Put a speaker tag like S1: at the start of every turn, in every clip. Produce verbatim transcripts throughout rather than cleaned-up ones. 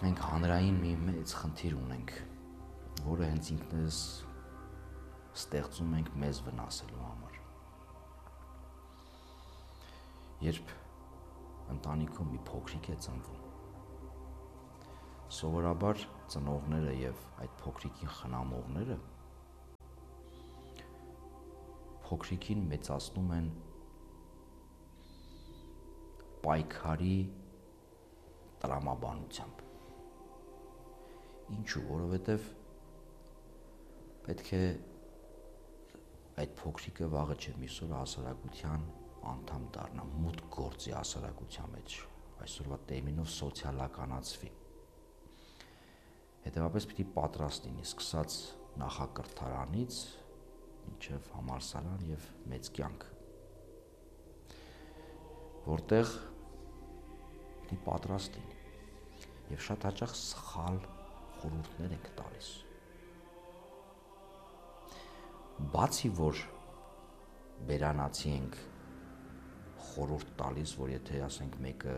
S1: մենք հանրային մի մեծ խնդիր ունենք, որը հենց ինքներս ստեղծում ենք մեզ վնասելու համար։ Երբ ընտանիքում մի փոքրիկ է ծնվում, սովորաբար ծնողները եւ այդ փոքրիկին խնամողները փոքրիկին մեծացնում են պայքարի տրամաբանությամբ։ Ինչու, որովհետև պետք է այդ փոքրիկը վաղը չէ միսօրը հասարակության անդամ դառնա, մուտք գործի հասարակության մեջ, այսօրվա տերմինով սոցիալականացվի։ Հետևաբար պիտի պատրաստ լինի, սկսած նախակրթարանից մինչև համալսարան եւ մեծ կյանք, որտեղ պիտի պատրաստ լինի եւ շատ հաճախ սխալ խորհուրդներ ենք տալիս։ Բացի որ բերանացի ենք խորհուրդ տալիս, որ եթե ասենք մեկը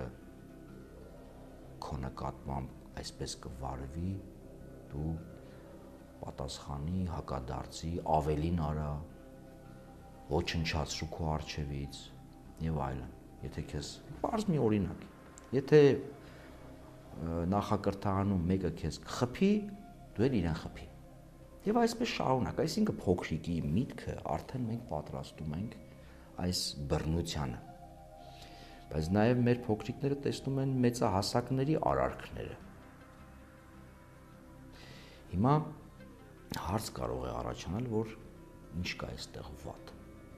S1: քո նկատմամբ այսպես կվարվի, դու պատասխանի, հակադարձի, ավելին արա, ոչնչացրու քո առջևից եւ այլն։ Եթե քեզ բարձ մի օրինակ, եթե նախակրթարանում մեկը քեզ խփի, դու էլ իրեն խփի։ Եվ այսպես շարունակ, այսինքն փոքրիկի միտքը արդեն մենք պատրաստում ենք այս բռնությանը։ Բայց նաև մեր փոքրիկները տեսնում են մեծահասակների արարքները։ Հիմա հարց կարող է առաջանալ, որ ինչ կա այստեղ վատ։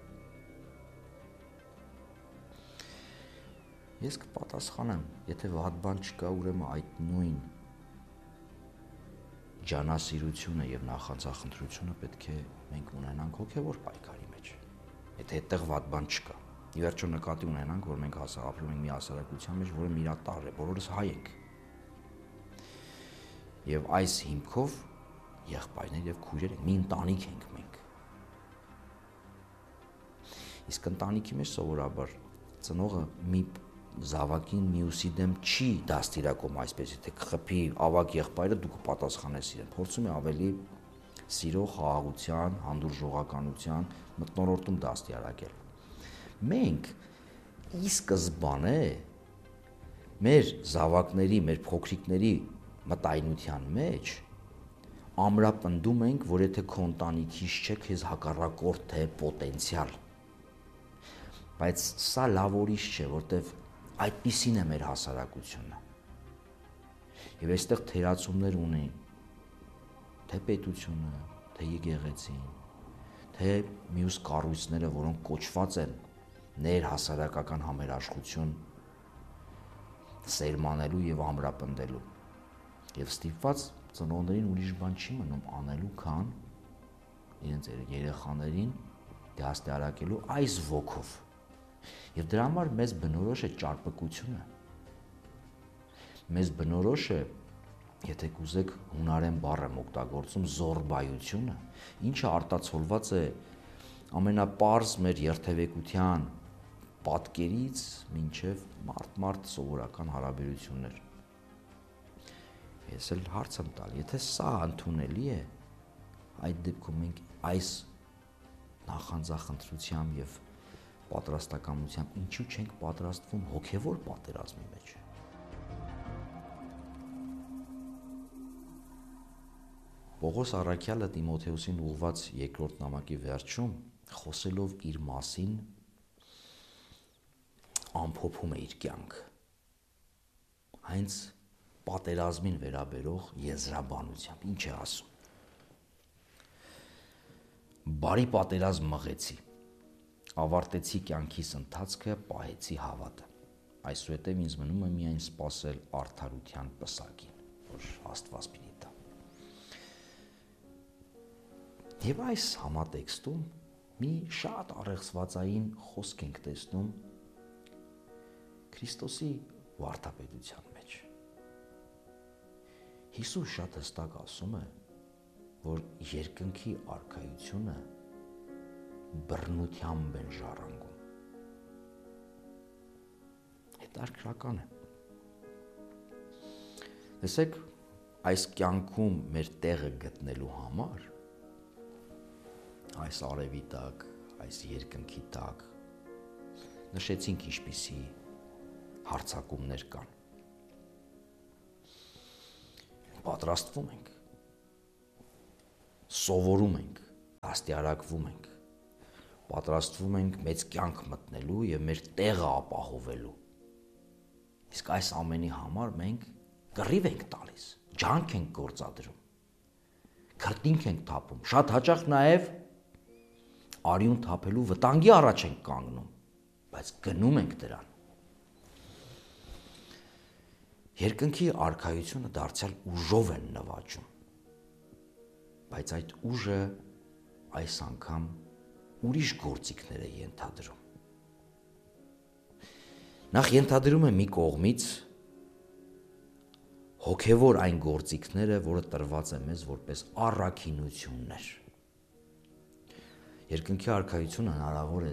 S1: Ես կպատասխանեմ, եթե վատ բան չկա, ուրեմն այդ նույն ջանասիրությունը եւ նախանձախնդրությունը պետք է մենք ունենանք հոգեվոր պայքարի մեջ։ Եթե այդտեղ վատ բան չկա, ի վերջո նկատի ունենանք, որ մենք ապրում ենք մի հասարակության մեջ, որը միատարր է, բոլորս հայ ենք։ Եվ այս հիմքով եղբայրներ եւ քույրեր ենք, մի ընտանիք ենք մենք։ Իսկ ընտանիքի մեջ սովորաբար ծնողը մի զավակին մյուսի դեմ չի դաստիարակում այսպես, եթե խփի ավագ եղբայրը դու կպատասխանես իրեն, փորձում է ավելի սիրո, խաղաղության, հանդուրժողականության մթնոլորտում դաստիարակել։ Մենք ի սկզբանե մեր զավակների, մեր փոքրիկների մտայնության մեջ ամրապնդում ենք, որ եթե քո ընտանիքից չէ, քեզ հակառակորդ է պոտենցիալ։ Բայց սա լավ ուրիշ չէ, որտեվ այդպիսին է մեր հասարակությունը։ Եվ այստեղ թերացումներ ունի թե պետությունը, թե եկեղեցին, թե մյուս կառույցները, որոնք կոչված են ներհասարակական համերաշխություն սերմանելու եւ ամրապնդելու։ Եվ ստիպված ծնողներին ուրիշ բան չի մնում անելու, քան իրենց երեխաներին դաստիարակելու այս ոգով։ Եվ դրա համար մեզ բնորոշ է ճարպկությունը։ Մեզ բնորոշ է, եթե կուզեք հունարեն բառ եմ օգտագործում, զորբայությունը, ինչը արտացոլված է ամենապարզ մեր երթևեկության պատկերից մինչև մարդ-մարդ սովորական հարաբերություններ։ Ես էլ հարց եմ տալ, եթե սա ընդունելի է, այդ դեպքում մենք այս նախանձախնդրությամբ եւ պատրաստակամությամբ ինչու չենք պատրաստվում հոգեվոր պատերազմի մեջ։ Պողոս առաքյալը Տիմոթեոսին ուղված երկրորդ նամակի վերջում խոսելով իր մասին ամփոփում է իր կյանքը։ Հենց պատերազմին վերաբերող եզրաբանությամբ ինչ է ասում։ Բարի պատերազմ մղեցի, ավարտեցի կյանքիս ընթացքը, պահեցի հավատը։ Այսուհետև ինձ մնում է միայն սպասել արդարության պսակին, որ Աստված պիտի տա։ Եվ այս համատեքստում մի շատ առեղծվածային խոսք ենք տեսնում Քրիստոսի վարդապետության մեջ։ Հիսուս շատ հստակ ասում է, որ երկնքի արքայությունը բռնությամբ են ժառանգում։ Հետաքրքրական է։ Տեսեք, այս կյանքում մեր տեղը գտնելու համար այս արևի տակ, այս երկնքի տակ նշեցինք ինչպիսի հարցակումներ կան։ Պատրաստվում ենք, սովորում ենք, դաստիարակվում ենք, պատրաստվում ենք մեծ կյանք մտնելու և մեր տեղը ապահովելու։ Իսկ այս ամենի համար մենք կռիվ ենք տալիս, ջանք ենք գործադրում, քրտինք ենք թափում, շատ հաճախ նաև արյուն թափելու վտանգի առաջ ենք կանգնում, բայց գնում ենք դրան։ Երկնքի արքայությունը դարձյալ ուժով են նվաճում, բայց այդ ուժը այս անգամ ուրիշ գործիքներ է ենթադրում։ Նախ ենթադրում է մի կողմից հոգևոր այն գործիքները, որը տրված է մեզ որպես առաքինություններ։ Երկնքի արքայությունը հնարավոր է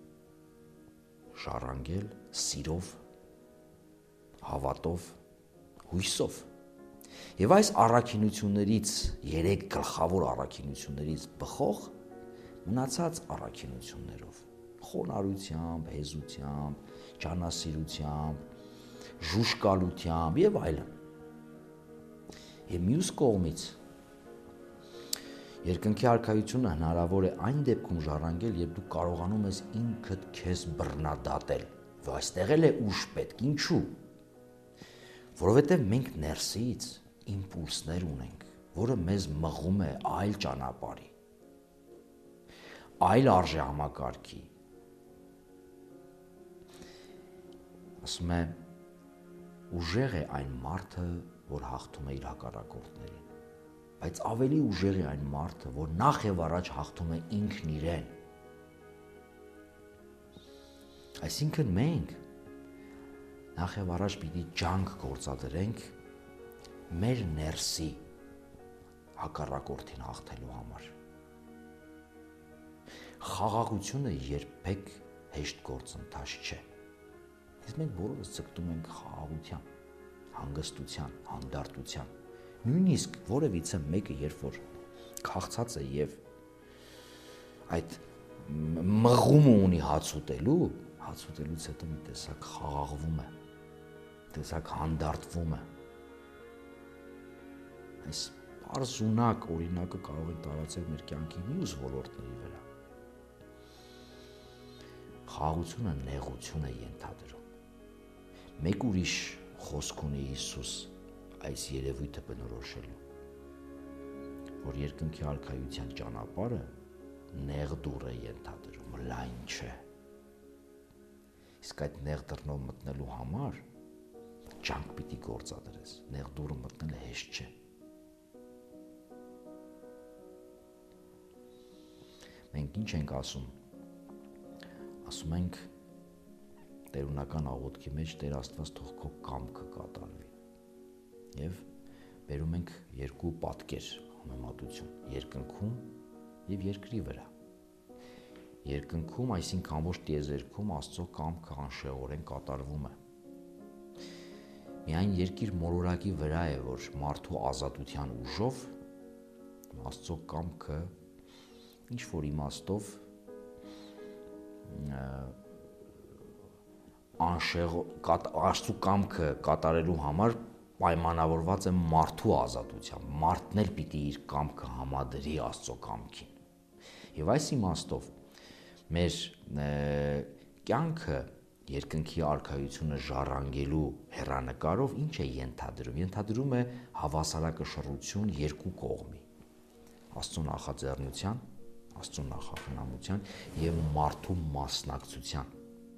S1: ժառանգել սիրով, հավատով, հույսով։ Եվ այս առաքինություններից, երեք գլխավոր առաքինություններից բխող մնացած առաքինություններով, խոնարհությամբ, հեզությամբ, ջանասիրությամբ, ժուժկալությամբ եւ այլն։ Եվ մյուս կողմից երկնքի արքայությունը հնարավոր է այն դեպքում ժառանգել, երբ դու կարողանում ես ինքդ քեզ բռնադատել։ Ու այստեղ էլ է ուժ պետք, ինչու՞։ Որովհետև մենք ներսից իմպուլսներ ունենք, որը մեզ մղում է այլ ճանապարհի, այլ արժեհամակարգի։ Ասում է, ուժեղ է այն մարդը, որ հաղթում է իր հակառակորդներին, բայց ավելի ուժեղ է այն մարդը, որ նախ եւ առաջ հաղթում է ինքն իրեն։ Այսինքն մենք նախ եւ առաջ պիտի ջանք գործադրենք մեր ներսի հակառակորդին հաղթելու համար։ Խաղաղությունը երբեք հեշտ գործընթաց չէ։ Իսկ մենք բոլորս ձգտում ենք խաղաղության, հանգստության, հանդարտության։ Նույնիսկ որևիցե մեկը, երբ որ քաղցած է եւ այդ մղումը ունի հաց ուտելու, հաց ուտելուց հետո մի տեսակ խաղաղվում է, տեսակ հանդարտվում է։ Այս պարզունակ օրինակը կարող է տարածել մեր կյանքի մյուս ոլորտների վրա։ Խաղաղությունը նեղություն է ենթադրում։ Մեկ ուրիշ խոսք ունի Հիսուս այս երևույթը բնորոշելու, որ երկնքի արքայության ճանապարհը նեղ դուռ է ենթադրում, լայն չէ։ Իսկ այդ նեղ դռնով մտնելու համար ջանք պիտի գործադրես, նեղ դուռը մտնելը հեշտ չէ։ Մենք ինչ ենք ասում։ Ասում ենք տերունական աղոթքի մեջ Տեր Աստված թող քո կամքը կատարվի։ Եվ բերում ենք երկու պատկեր համեմատություն՝ երկնքում եւ երկրի վրա։ Երկնքում, այսինքն ամբողջ տիեզերքում Աստծո կամքը անշեղորեն կատարվում է։ Միայն երկիր մոլորակի վրա է, որ մարդու ազատության ուժով Աստծո կամքը ինչ որ իմաստով անշեղ Աստծո կամքը կատարելու համար պայմանավորված է մարդու ազատությամբ։ Մարդն էլ պիտի իր կամքը համադրի Աստծո կամքին։ Եվ այս իմաստով մեր կյանքը երկնքի արքայությունը ժառանգելու հեռանկարով ինչ է ենթադրում։ Ենթադրում է հավասարակշռություն երկու կողմի՝ Աստծո նախաձեռնության, Աստծո նախախնամության եւ մարդու մասնակցության։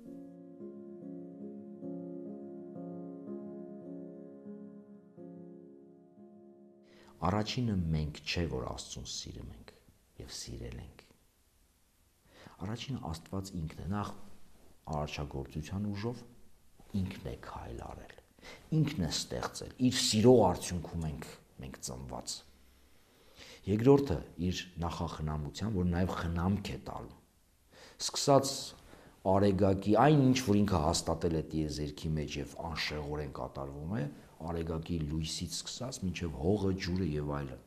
S1: Առաջինը մենք չէ, որ Աստծուն սիրում ենք եւ սիրել ենք։ Առաջինը Աստված ինքն է, նախ արարչագործության ուժով ինքն է քայլ արել, ինքն է ստեղծել, իր սիրո արդյունքում ենք մենք ծնված։ Երկրորդը իր նախախնամության, որ նաև խնամք է տալու։ Սկսած արեգակի այն ինչ որ ինքը հաստատել է տիեզերքի մեջ եւ անշեղորեն կատարվում է, արեգակի լույսից սկսած մինչեւ հողը, ջուրը եւ այլն։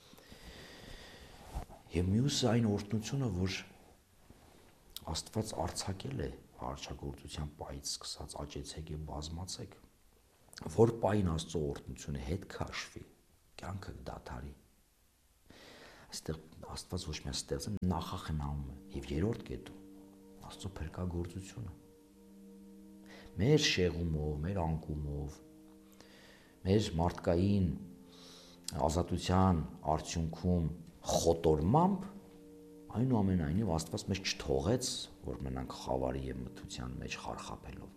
S1: Եվ մյուսը այն օրհնությունը, որ Աստված արձակել է արարչագործության պայից սկսած, աճեցեք եւ բազմացեք, որ պայն Աստծո օրհնությունը հետ քաշվի, կյանքը դադարի։ Այստեղ Աստված ոչ միայն ստեղծում, նախախնայում է եւ երրորդ կետում Աստծո փրկագործությունը։ Մեր շեղումով, մեր անկումով, մեր մարդկային ազատության արդյունքում խոտորմամբ այնուամենայնիվ Աստված մեզ չթողեց, որ մնանք խավարի եւ մթության մեջ խարխափելով։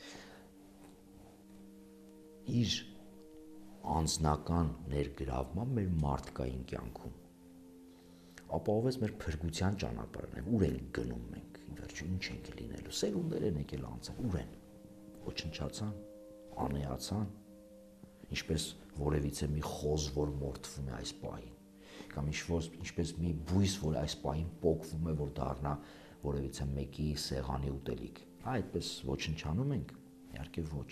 S1: Իր անձնական ներգրավմամբ մեր մարդկային կյանքում ապահովեց մեր փրկության ճանապարհը, ուր ենք գնում մենք, ի վերջո ինչ ենք լինելու, սերունդներ են եկել անցել, ուր են, ոչնչացան, անեացան, ինչպես որևիցե մի խոզ, որ մորթվում է այս պահին, կամ ինչպես մի բույս, որ այս պահին պոկվում է, որ դառնա որևիցե մեկի սեղանի ուտելիք, այդպես ոչնչանում ենք, իհարկե ոչ։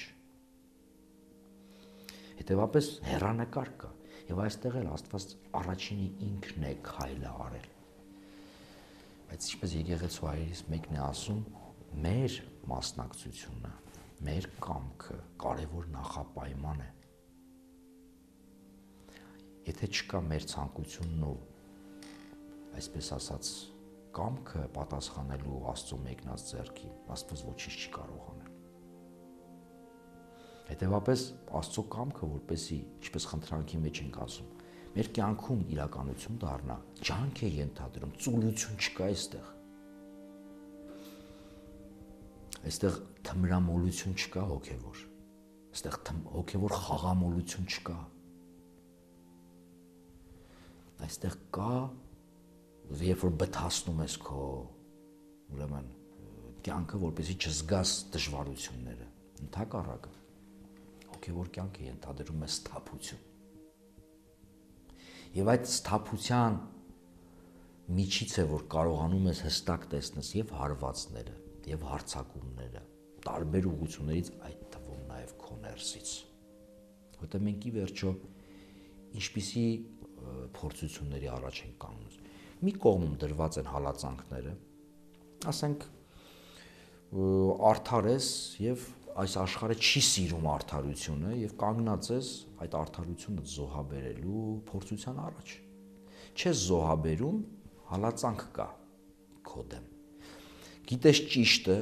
S1: Հետևաբար հեռանկար կա, եւ այստեղ էլ Աստված առաջինի ինքն է քայլը արել։ Բայց ինչպես եկեղեցու հայրերից մեկն է ասում, մեր մասնակցությունը, մեր կամքը կարևոր նախապայման է։ Եթե չկա մեր ցանկությունն ու այսպես ասած կամքը պատասխանելու Աստծո մեկնած ձեռքին, Աստված ոչինչ չի կարող անել։ Հետևաբար Աստծո կամքը, որպեսզի, ինչպես խնդրանքի մեջ ենք ասում, մեր կյանքում իրականություն դառնա, ջանք է ենթադրում, ծուլություն չկա այստեղ։ Այստեղ թմրամոլություն չկա հոգևոր, այստեղ հոգևոր խաղամոլություն չկա։ Այստեղ կա, երբ որ բթացնում ես քո, ուրեմն կյանքը, որպեսզի չզգաս դժվարությունները, ընդհակառակը հոգևոր կյանքը ենթադրում է սթափություն։ Եվ այդ սթափության միջից է, որ կարողանում ես հստակ տեսնես եւ հարվածները, եւ հարձակումները, տարբեր ուղղություններից, այդ թվում նաեւ քո ներսից։ Որտեղ մենք ի վերջո ինչպիսի փորձությունների առաջ ենք կանգնում։ Մի կողմում դրված են հալածանքները, ասենք արդար ես եւ այս աշխարհը չի սիրում արդարությունը եւ կանգնած ես այդ արդարությունը զոհաբերելու փորձության առաջ։ Չես զոհաբերում, հալածանք կա քո դեմ։ Գիտես ճիշտը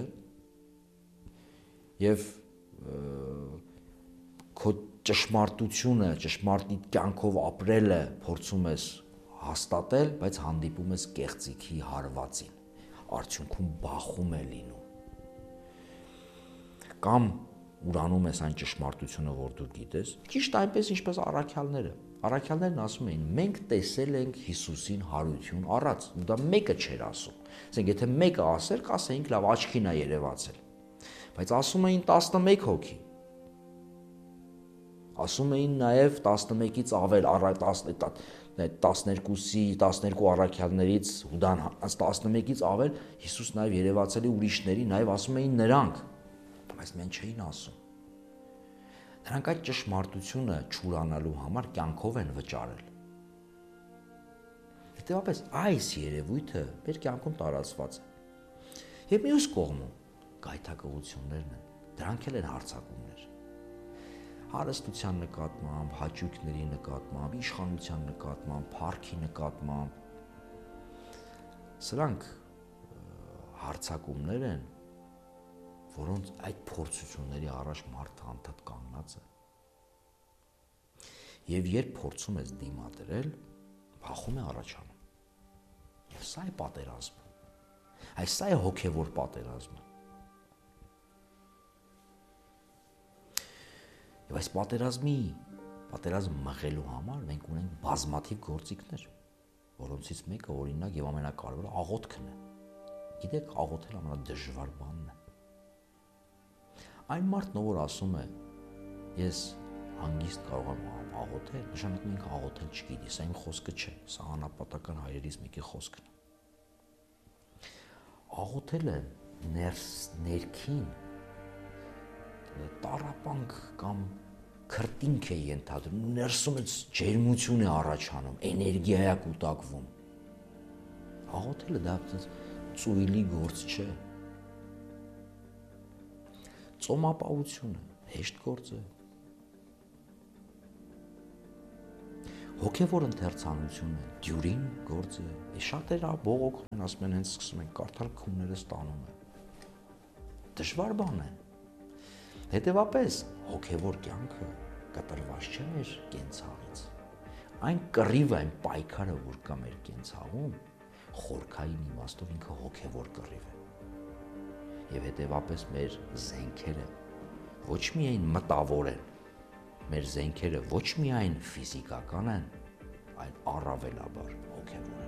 S1: եւ քո ճշմարտությունը, ճշմարտի կյանքով ապրելը փորձում ես հաստատել, բայց հանդիպում ես կեղծիքի հարվածին, արդյունքում բախում է լինում։ Կամ ուրանում ես այն ճշմարտությունը, որ դու գիտես, ճիշտ այնպես ինչպես առաքյալները։ Առաքյալներն ասում էին, մենք տեսել ենք Հիսուսին հարություն առած, դա մեկը չէր ասում։ Ասենք, եթե մեկը ասեր, կասեինք, լավ, աչքին է երևացել։ Բայց ասում էին տասնմեկ հոգի։ Ասում էին նաև տասնմեկից ավել, տասներկուսի, տասներկու առաքյալներից Հուդան տասնմեկից ավել Հիսուս նաև երևացել է ուրիշների, նաև ասում էին նրանք, բայց մենք չէին ասում։ Նրանք այդ ճշմարտությունը չուրանալու համար կյանքով են վճարել։ Հետևաբար այս երևույթը մեր կյանքում տարածված է։ Եվ մյուս կողմում գայթակղություններն են, դրանք էլ են հարձակումներ։ Հարստության նկատմամբ, հաճույքների նկատմամբ, իշխանության նկատմամբ, փառքի նկատմամբ։ Սրանք հարձակումներ են, որոնց այդ փորձությունների առաջ մարդը անդադ կանգնած է։ Եվ երբ փորձում ես դիմադրել, բախում է առաջանում։ Եվ սա է պատերազմը։ Այս սա է հոգևոր պատերազմը։ Եվ այս պատերազմի, պատերազմ մղելու համար մենք ունենք բազմաթիվ գործիքներ, որոնցից մեկը օրինակ եւ ամենակարևորը աղոթքն է։ Գիտեք, աղոթել ամենադժվար բանն է։ Այն մարդն, որ ասում է, ես հանգիստ կարող եմ աղոթել, նշանակում ինքը աղոթել չգիտի, սա իմ խոսքը չէ, սա անապատական հայրերից մեկի խոսքն է։ Աղոթելը ներս ներքին տարապանք կամ քրտինք է ենթադրում, ներսումից ջերմություն է առաջանում, էներգիա է կուտակվում։ Աղոթելը դա ծույլի գործ չէ։ Ծոմապահությունը հեշտ գործ է։ Հոգևոր ընթերցանությունը դյուրին գործ է։ Շատերը բողոքում են, ասում են, հենց սկսում են կարդալ, քունները ստանում են։ Դժվար բան է։ Հետևաբար հոգևոր կյանքը կտրված չէ մեր կենցաղից։ Այն կռիվը, այն պայքարը, որ կա մեր կենցաղում, խորքային իմաստով ինքը հոգևոր կռիվ է։ Եվ հետևաբար մեր զենքերը ոչ միայն մտավոր են, մեր զենքերը ոչ միայն ֆիզիկական են, այլ առավելաբար հոգևոր։